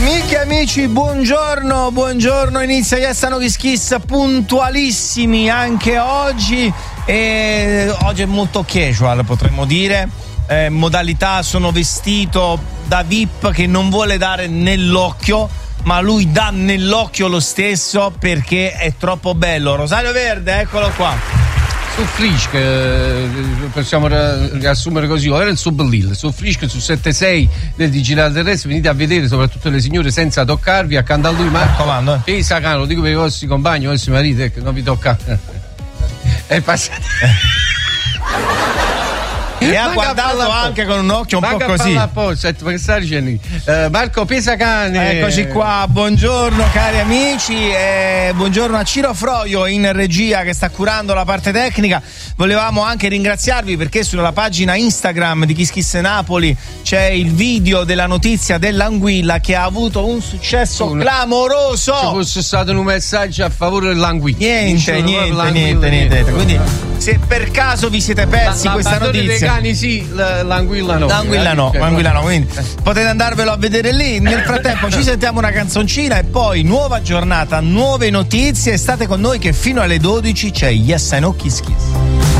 Amiche e amici, buongiorno, inizia Yes No Kiss Kiss puntualissimi anche oggi, e oggi è molto casual, potremmo dire, modalità sono vestito da VIP che non vuole dare nell'occhio, ma lui dà nell'occhio lo stesso perché è troppo bello. Rosario Verde, eccolo qua. Su Frisk, possiamo riassumere così, era il Sublil, su Frisk, su 7-6 del digitale terrestre, venite a vedere soprattutto le signore senza toccarvi, accanto a lui Marco, pesa cano, lo dico per i vostri compagni, i vostri mariti, che non vi tocca. È passato. E ha guardato anche con un occhio un po' così. Perché sta dicendo? Marco Pesacane. Eccoci qua, buongiorno cari amici, buongiorno a Ciro Froio in regia che sta curando la parte tecnica. Volevamo anche ringraziarvi perché sulla pagina Instagram di Kiss Kiss Napoli c'è il video della notizia dell'anguilla che ha avuto un successo clamoroso. Ci fosse stato un messaggio a favore dell'anguilla. Niente. Quindi se per caso vi siete persi questa notizia, cani sì, l'anguilla no. L'anguilla no, quindi potete andarvelo a vedere lì. Nel frattempo ci sentiamo una canzoncina e poi nuova giornata, nuove notizie. State con noi che fino alle 12 c'è Yes No Kiss Kiss.